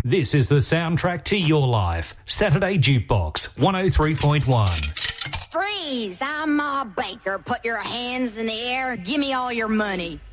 This is the soundtrack to your life. Saturday Jukebox 103.1. Freeze! I'm Ma Baker. Put your hands in the air and give me all your money.